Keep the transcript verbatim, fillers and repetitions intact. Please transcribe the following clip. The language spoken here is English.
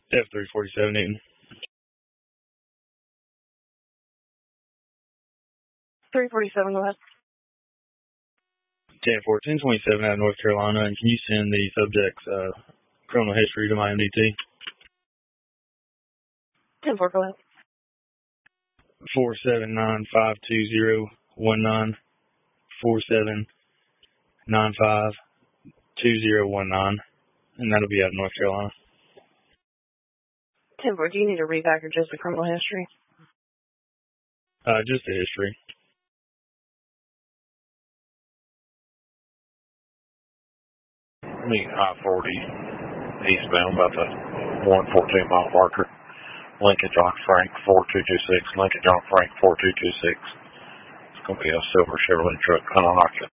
F three forty-seven Newton. three forty-seven, go ahead. ten fourteen twenty-seven out of North Carolina, and can you send the subject's uh, criminal history to my M D T? ten four, go ahead. four seven nine five two zero one nine. four seven nine five two zero one nine, and that'll be out of North Carolina. ten four, do you need a read back or just the criminal history? Uh, just the history. Meet I forty eastbound about the one fourteen mile marker. Lincoln John Frank four two two six. Lincoln John Frank four two two six. It's going to be a silver Chevrolet truck, unoccupant.